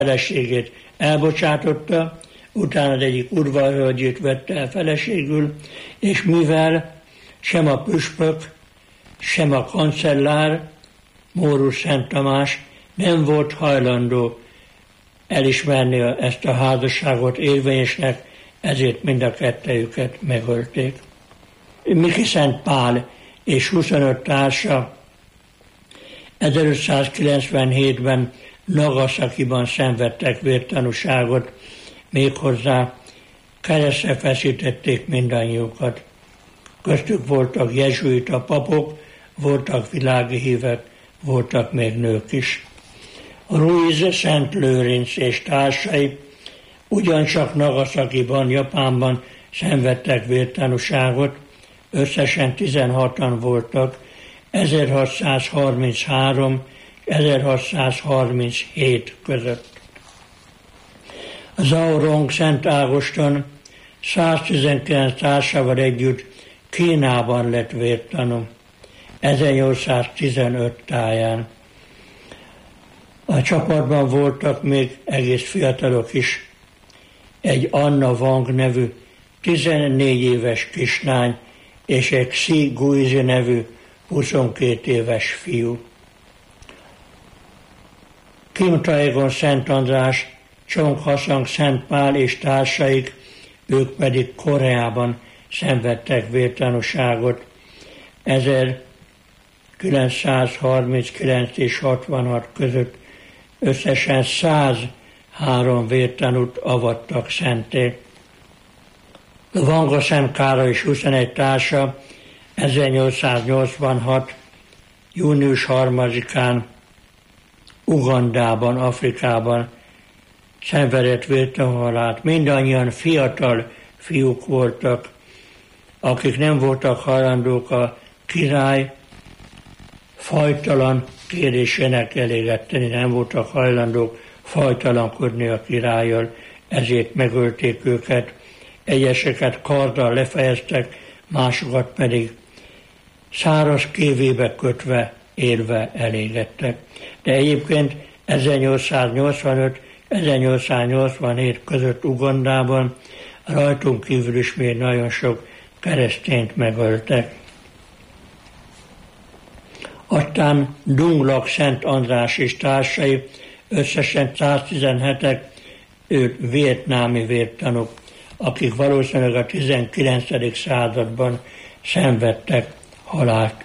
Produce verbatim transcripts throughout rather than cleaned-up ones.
feleségét elbocsátotta, utána egyik udvarhölgyét vette el feleségül, és mivel sem a püspök, sem a kancellár, Mórus Szent Tamás nem volt hajlandó elismerni ezt a házasságot érvényesnek, ezért mind a kettejüket megölték. Miki Szent Pál és huszonöt társa ezerötszázkilencvenhétben Nagasakiban szenvedtek vértanúságot, méghozzá keresztre feszítették mindannyiukat. Köztük voltak jezsuita papok, voltak világi hívek, voltak még nők is. Ruiz Szent Lőrinc és társai ugyancsak Nagasakiban, Japánban szenvedtek vértanúságot, összesen tizenhatan voltak, ezerhatszázharminchárom és ezerhatszázharminchét között. Zhao-rong Szent Ágoston száztizenkilenc társával együtt Kínában lett vértanú, ezernyolcszáztizenöt táján. A csapatban voltak még egész fiatalok is, egy Anna Wang nevű tizennégy éves kislány és egy Xi Guizi nevű huszonkét éves fiú. Kim Taegon Szent András, Csong Haszang Szent Pál és társaik, ők pedig Koreában szenvedtek vértanúságot ezerkilencszázharminckilenc és hatvanhat között, összesen százhárom vértanút avattak szenté. Vanga Szent Károly és huszonegy társa ezernyolcszáznyolcvanhat. június harmadikán Ugandában, Afrikában szenvedett vértanúhalált. Mindannyian fiatal fiúk voltak, akik nem voltak hajlandók a király fajtalan kérésének eléget tenni, nem voltak hajlandók fajtalankodni a királlyal, ezért megölték őket. Egyeseket karddal lefejeztek, másokat pedig száraz kévébe kötve, élve elégettek. De egyébként ezernyolcszáznyolcvanöt és ezernyolcszáznyolcvanhét között Ugandában rajtunk kívül is még nagyon sok keresztényt megöltek. Aztán Dunglak Szent András és társai, összesen száztizenhetek, ők vietnámi vértanúk, akik valószínűleg a tizenkilencedik században szenvedtek halált.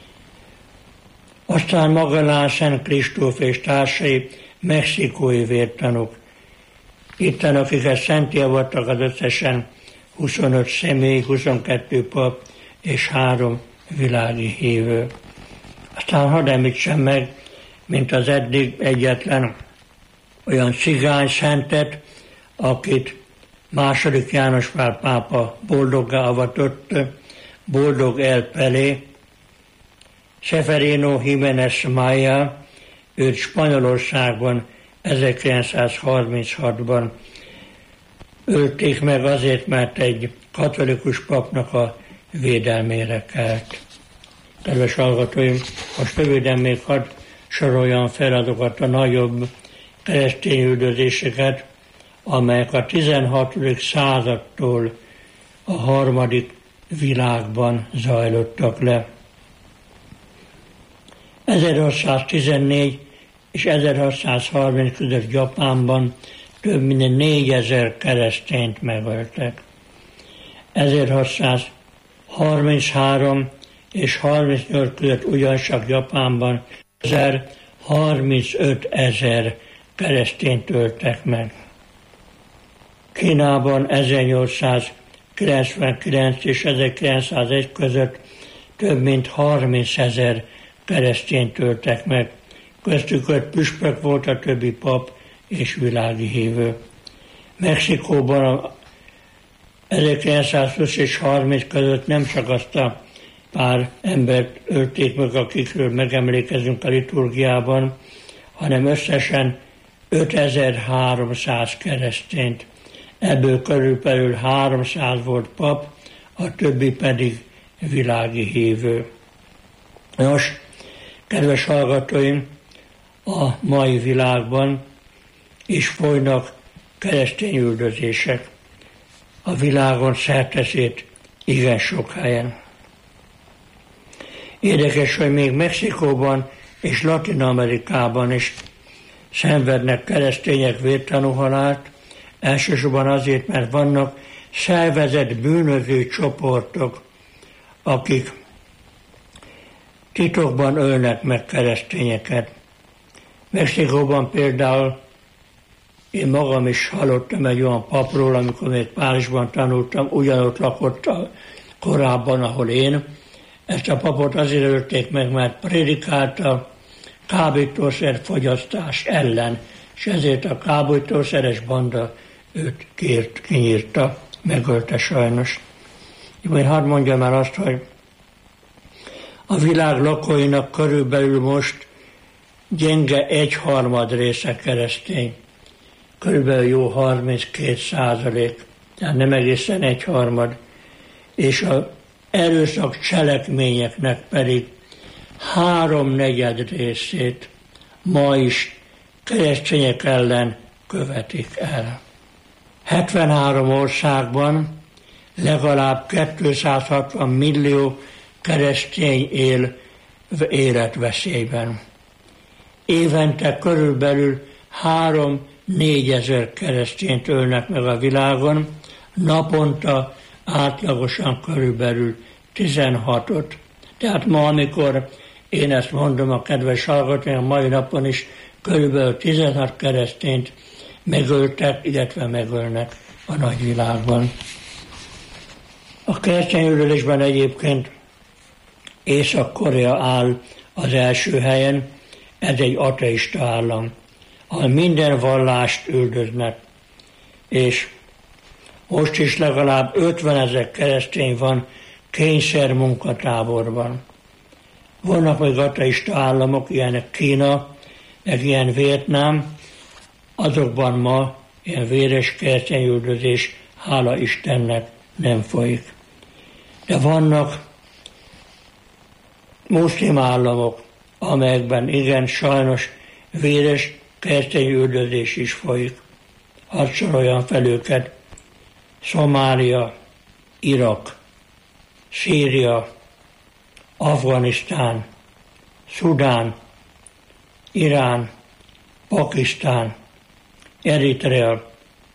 Aztán Magellán Szent Kristóf és társai, mexikói vértanúk. Itten, akiket szentté avattak, az összesen huszonöt személy, huszonkettő pap és három világi hívő. Aztán hadd említsem meg, mint az eddig egyetlen olyan cigány szentet, akit második János Pál pápa boldoggá avatott, Boldog El Pelé, Severino Jiménez Maya, őt Spanyolországban ezerkilencszázharminchatban ölték meg azért, mert egy katolikus papnak a védelmére kelt. Kedves hallgatóim, most röviden még hadd soroljam fel azokat a nagyobb keresztény üldözéseket, amelyek a tizenhatodik századtól a harmadik világban zajlottak le. ezerhatszáztizennégy és ezerhatszázharminc között Japánban több mint négyezer keresztényt megöltek. ezerhatszázharminchárom és harmincnyolc között ugyancsak Japánban közel harmincöt ezer keresztényt öltek meg. Kínában ezernyolcszázkilencvenkilenc és ezerkilencszázegy között több mint harmincezer keresztényt öltek meg. Köztük öt püspök volt, a többi pap és világi hívő. Mexikóban ezerkilencszázhúsz és harminc között nem csak azt a pár embert ölték meg, akikről megemlékezünk a liturgiában, hanem összesen ötezer-háromszáz keresztényt. Ebből körülbelül háromszáz volt pap, a többi pedig világi hívő. Nos, kedves hallgatóim, a mai világban és folynak keresztény üldözések. A világon szerteszét igen sok helyen. Érdekes, hogy még Mexikóban és Latin Amerikában is szenvednek keresztények vértanú halált, elsősorban azért, mert vannak szervezett bűnöző csoportok, akik titokban ölnek meg keresztényeket. Mexikóban például én magam is hallottam egy olyan papról, amikor még Párizsban tanultam, ugyanott lakott korábban, ahol én. Ezt a papot azért ölték meg, mert prédikálta kábítószerfogyasztás ellen, és ezért a kábítószeres banda őt kért, kinyírta, megölte sajnos. Én hadd mondjam el azt, hogy a világ lakóinak körülbelül most gyenge egyharmad része keresztény. Körülbelül jó harminckét százalék, tehát nem egészen egyharmad. És az erőszak cselekményeknek pedig háromnegyed részét ma is keresztények ellen követik el. hetvenhárom országban legalább kétszázhatvan millió keresztény él életveszélyben. Évente körülbelül három-négyezer keresztényt ölnek meg a világon, naponta átlagosan körülbelül tizenhatot. Tehát ma, amikor én ezt mondom a kedves hallgatóim, a mai napon is körülbelül tizenhat keresztényt megöltek, illetve megölnek a nagyvilágban. A keresztény üldözésben egyébként Észak-Korea áll az első helyen, ez egy ateista állam, ahol minden vallást üldöznek, és most is legalább ötvenezer keresztény van kényszer munkatáborban. Vannak még ateista államok, ilyenek Kína, meg ilyen Vietnám, azokban ma ilyen véres keresztény üldözés, hála Istennek, nem folyik. De vannak muszlim államok, amelyekben igen sajnos véres keresztény üldözés is folyik. Hadd soroljam fel őket: Szomália, Irak, Szíria, Afganisztán, Szudán, Irán, Pakisztán, Eritrea,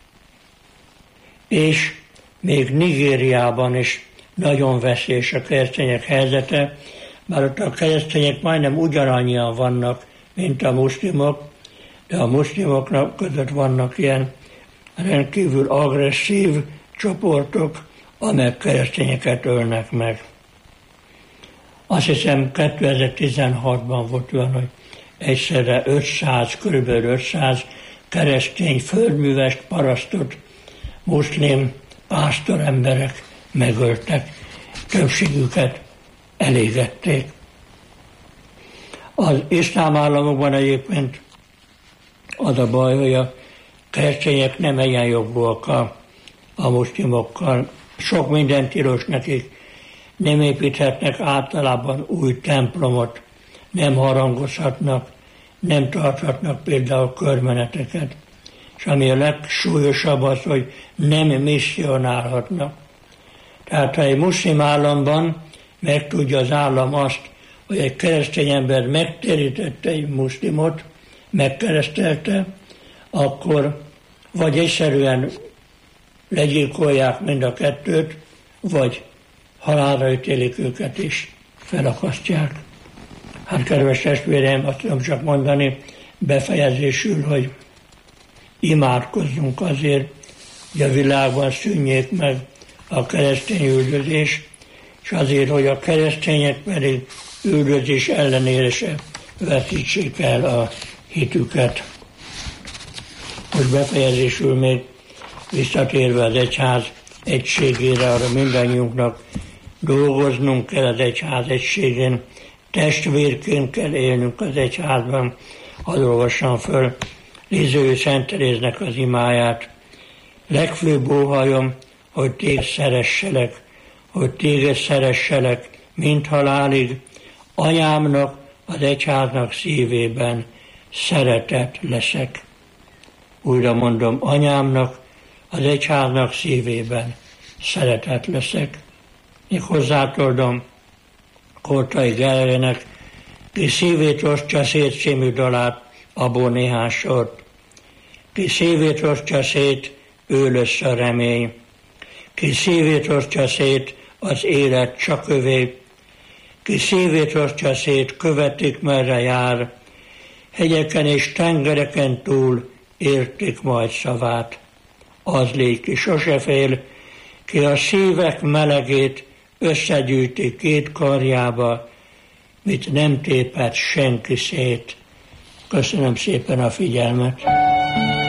és még Nigériában is nagyon veszélyes a keresztények helyzete, mert ott a keresztények majdnem ugyanannyian vannak, mint a muszlimok, de a muszlimoknak között vannak ilyen rendkívül agresszív csoportok, amelyek keresztényeket ölnek meg. Azt hiszem kétezer-tizenhatban volt olyan, hogy egyszerre ötszáz, körülbelül ötszáz keresztény földművest, parasztot, muszlim pásztoremberek megöltek, többségüket elégették. Az iszlám államokban egyébként az a baj, hogy a keresztények nem egyenjogúak a, a muszlimokkal. Sok minden tilos nekik. Nem építhetnek általában új templomot, nem harangozhatnak, nem tarthatnak például körmeneteket. És ami a legsúlyosabb az, hogy nem misszionálhatnak. Tehát ha egy muszlim államban megtudja az állam azt, hogy egy keresztény ember megtérítette egy muszlimot, megkeresztelte, akkor vagy egyszerűen legyilkolják mind a kettőt, vagy halálra ítélik őket is, felakasztják. Hát kedves testvéreim, azt tudom csak mondani befejezésül, hogy imádkozzunk azért, hogy a világban szűnjék meg a keresztény üldözés, és azért, hogy a keresztények pedig üldözés ellenére se veszítsék el a hitüket. Most befejezésül még visszatérve az egyház egységére, arra mindannyiunknak dolgoznunk kell az egyház egységén, testvérként kell élnünk az egyházban. Hadd olvassam föl Liző Szent Teréznek az imáját. Legfőbb óhajom, hogy téged szeresselek, hogy téged szeresselek, mint halálig, anyámnak, az egyháznak szívében szeretet leszek. újra mondom, anyámnak, az egyháznak szívében szeretett leszek. Még hozzátordom Kortai Gellerének ki szívét osztja szét című dalát, abból néhány sort. Ki szívét osztja szét, ő lesz a remény. Ki szívét osztja szét, az élet csak övé. Ki szívét osztja szét, követik merre jár. Hegyeken és tengereken túl értik majd szavát. Az légy, ki sose fél, ki a szívek melegét összegyűjti két karjába, mit nem tépett senki szét. Köszönöm szépen a figyelmet.